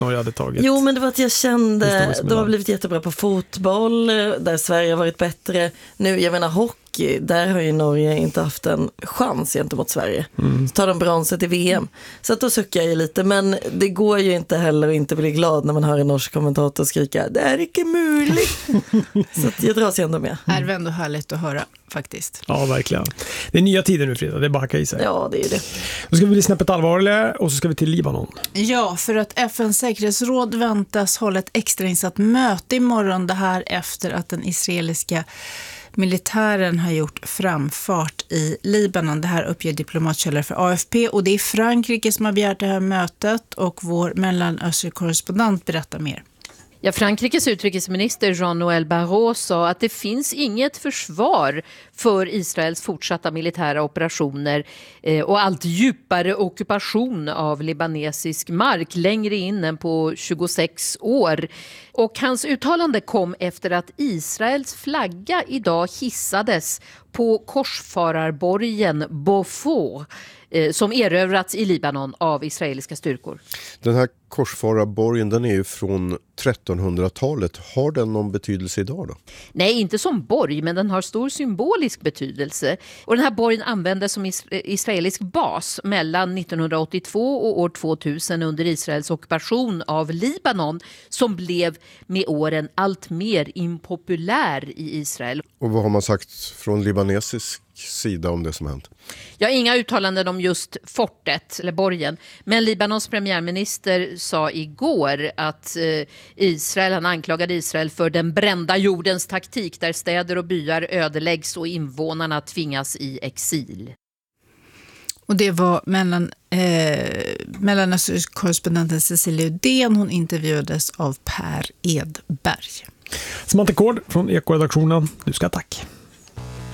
Norge hade tagit. Jo, men det var att jag kände, de har blivit jättebra på fotboll, där Sverige har varit bättre. Nu, jag menar hockey, där har ju Norge inte haft en chans gentemot Sverige. Så tar de bronset i VM. Så att då suckar jag lite, men det går ju inte heller att inte bli glad när man hör en norsk kommentator skrika, det är inte möjligt. Så att jag dras ändå med. Det är ändå härligt att höra, faktiskt. Ja, verkligen. Det är nya tider nu, Frida, det är bara hacka i sig. Ja, det är det. Då ska vi bli snäppet allvarligare och så ska vi till Libanon. Ja, för att FN:s säkerhetsråd väntas hålla ett extrainsatt möte imorgon, det här efter att den israeliska militären har gjort framfart i Libanon. Det här uppger diplomatkällor för AFP, och det är Frankrike som har begärt det här mötet, och vår mellanösternkorrespondent berättar mer. Ja, Frankrikes utrikesminister Jean-Noël Barrot sa att det finns inget försvar för Israels fortsatta militära operationer och allt djupare ockupation av libanesisk mark längre in än på 26 år. Och hans uttalande kom efter att Israels flagga idag hissades på korsfararborgen Beaufort som erövrats i Libanon av israeliska styrkor. Den här korsfararborgen, den är ju från 1300-talet. Har den någon betydelse idag då? Nej, inte som borg, men den har stor symbolisk betydelse. Och den här borgen användes som israelisk bas mellan 1982 och år 2000 under Israels ockupation av Libanon, som blev med åren allt mer impopulär i Israel. Och vad har man sagt från libanesisk sida om det som hänt? Jag har inga uttalanden om just fortet eller borgen, men Libanons premiärminister sa igår att han anklagade Israel för den brända jordens taktik, där städer och byar ödeläggs och invånarna tvingas i exil. Och det var mellanösternkorrespondenten Cecilia Udén. Hon intervjuades av Per Edberg. Samantha Kård från Eko-redaktionen. Du ska tack.